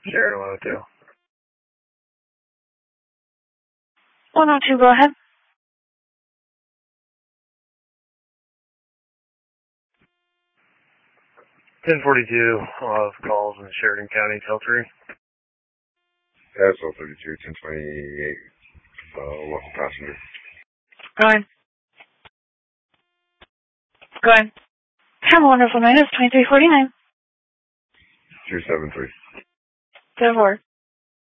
Sheridan 102. 102, go ahead. 1042 of calls in Sheridan County, Teltry. Castle 32, 1028, local passenger. Go ahead. Go ahead. Have a wonderful night. It's 2349. 273. 04.